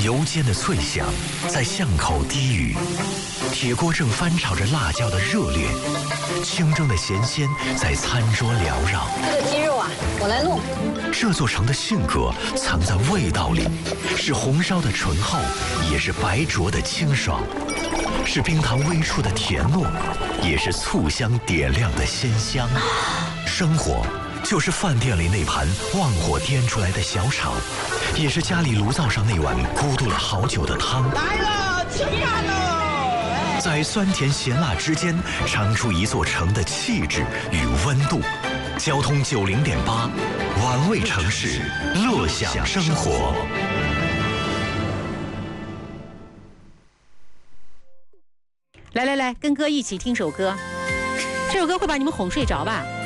油煎的脆香在巷口低语，铁锅正翻炒着辣椒的热烈，清蒸的咸鲜在餐桌缭绕。 这个鸡肉啊，我来弄。 这座城的性格藏在味道里，是红烧的醇厚，也是白灼的清爽，是冰糖微出的甜糯，也是醋香点亮的鲜香。生活就是饭店里那盘旺火颠出来的小炒，也是家里炉灶上那碗咕嘟了好久的汤。 来了，吃饭喽！ 在酸甜咸辣之间，尝出一座城的气质与温度。交通90.8，玩味城市，乐享生活。 来，跟哥一起听首歌，这首歌会把你们哄睡着吧？